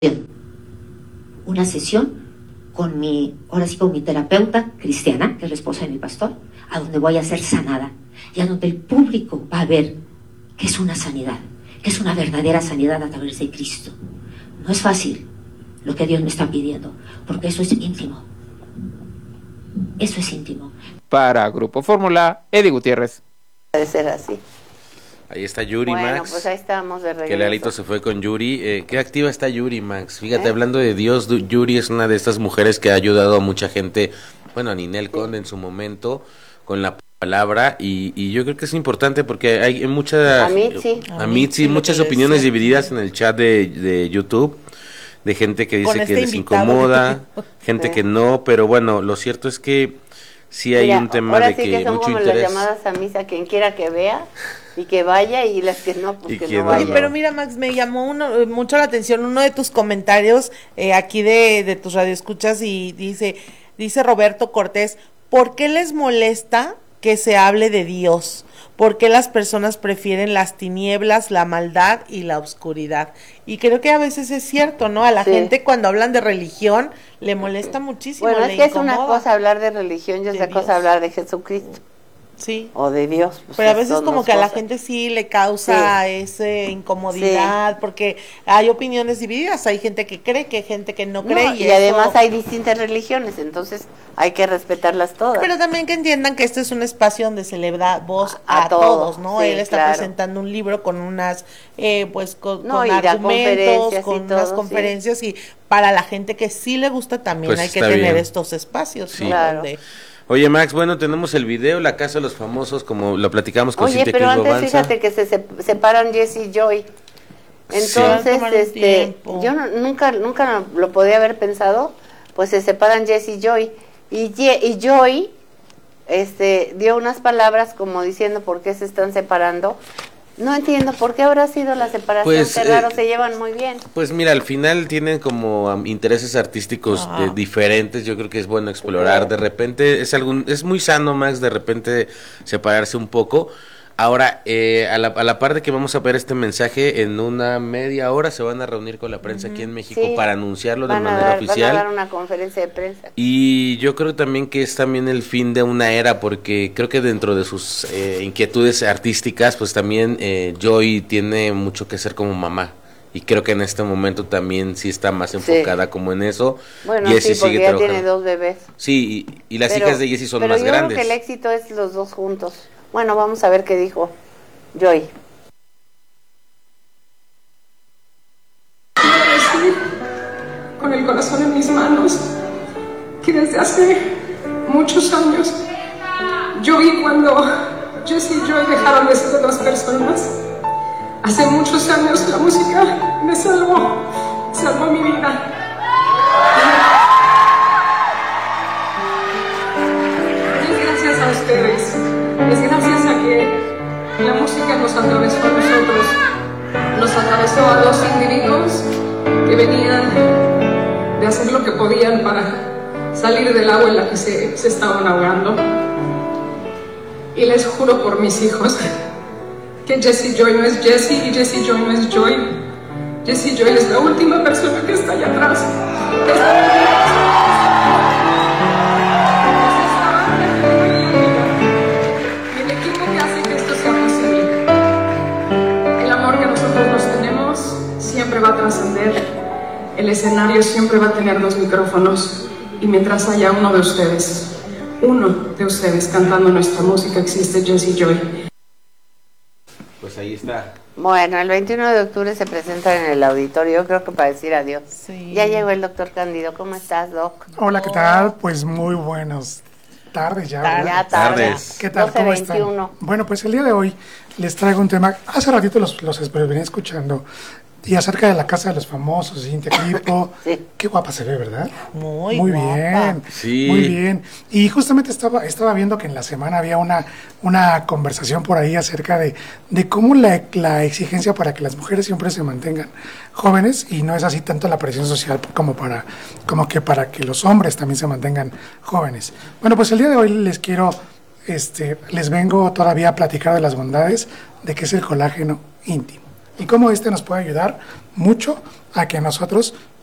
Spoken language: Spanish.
una sesión con ahora sí con mi terapeuta cristiana, que es la esposa de mi pastor, a donde voy a ser sanada y a donde el público va a ver que es una sanidad, que es una verdadera sanidad a través de Cristo. No es fácil lo que Dios me está pidiendo, porque eso es íntimo. Eso es íntimo. Para Grupo Fórmula, Eddie Gutiérrez. Debe ser así. Ahí está Yuri, bueno, Max. Pues ahí estamos de regreso. Que Lalito se fue con Yuri. Qué activa está Yuri, Max. Fíjate, hablando de Dios, Yuri es una de estas mujeres que ha ayudado a mucha gente, bueno, a Ninel Conde en su momento, con la palabra, y yo creo que es importante porque hay muchas... A mí sí, muchas opiniones divididas en el chat de YouTube, de gente que dice que les incomoda, gente que no, pero bueno, lo cierto es que sí hay un tema de que sí que son mucho como interés. Las llamadas a misa, quien quiera que vea y que vaya, y las que no, pues que no vaya. Pero mira, Max, me llamó mucho la atención uno de tus comentarios aquí de tus radioescuchas, y dice Roberto Cortés: ¿por qué les molesta que se hable de Dios? ¿Por qué las personas prefieren las tinieblas, la maldad y la oscuridad? Y creo que a veces es cierto, ¿no? A la gente cuando hablan de religión le molesta muchísimo. Bueno, es que incomoda. Es una cosa hablar de religión y otra cosa hablar de Jesucristo. Sí. O de Dios. Pues pero a veces como que a la gente sí le causa esa incomodidad, porque hay opiniones divididas, hay gente que cree, que hay gente que no cree. Y además hay distintas religiones, entonces hay que respetarlas todas. Pero también que entiendan que este es un espacio donde se le da voz a todos, ¿no? Sí, él está presentando un libro con unas, con argumentos, con unas conferencias, y para la gente que sí le gusta también hay que tener estos espacios, ¿no? Claro. Oye, Max, bueno, tenemos el video, La Casa de los Famosos, como lo platicamos con Cintia Cruz Bobanza. Oye, pero antes fíjate que se separan Jesse y Joy. Entonces, yo nunca lo podía haber pensado, pues se separan Jesse y Joy. Y Joy dio unas palabras como diciendo por qué se están separando. No entiendo por qué habrá sido la separación, pues, qué raro, se llevan muy bien. Pues mira, al final tienen como intereses artísticos diferentes, yo creo que es bueno explorar, de repente es muy sano, Max, de repente separarse un poco. Ahora, a la par de que vamos a ver este mensaje, en una media hora se van a reunir con la prensa aquí en México para anunciarlo de manera oficial. Van a dar una conferencia de prensa. Y yo creo también que es también el fin de una era, porque creo que dentro de sus inquietudes artísticas, pues también Joy tiene mucho que ser como mamá. Y creo que en este momento también sí está más enfocada como en eso. Bueno, Jessie porque ya tiene 2 bebés. Sí, y las hijas de Jessie son más grandes. Pero yo creo que el éxito es los dos juntos. Bueno, vamos a ver qué dijo Joy. Quiero decir, con el corazón en mis manos, que desde hace muchos años yo vi cuando Jesse y Joy dejaron de ser 2 personas. Hace muchos años la música me salvó mi vida. Y es gracias a ustedes, es gracias a que la música nos atravesó a nosotros, nos atravesó a 2 individuos que venían de hacer lo que podían para salir del agua en la que se estaban ahogando. Y les juro por mis hijos que Jesse Joy no es Jesse y Jesse Joy no es Joy. Jesse Joy es la última persona que está allá atrás. Y el equipo que hace que esto sea posible. El amor que nosotros nos tenemos siempre va a trascender. El escenario siempre va a tener 2 micrófonos. Y mientras haya uno de ustedes cantando nuestra música, existe Jesse Joy. Pues ahí está. Bueno, el 21 de octubre se presentan en el auditorio, creo que para decir adiós. Sí. Ya llegó el doctor Cándido. ¿Cómo estás, Doc? Hola, ¿qué tal? Pues muy buenas tardes ya. Ya tardes. ¿Qué tal? ¿Cómo están? Bueno, pues el día de hoy les traigo un tema. Hace ratito los venía escuchando. Y acerca de La Casa de los Famosos, Cintia Clipo, qué guapa se ve, ¿verdad? Muy bien, sí. Muy bien. Y justamente estaba viendo que en la semana había una conversación por ahí acerca de cómo la exigencia para que las mujeres siempre se mantengan jóvenes, y no es así tanto la presión social como que para que los hombres también se mantengan jóvenes. Bueno, pues el día de hoy les vengo todavía a platicar de las bondades de qué es el colágeno íntimo. y cómo este nos puede ayudar mucho a que nosotros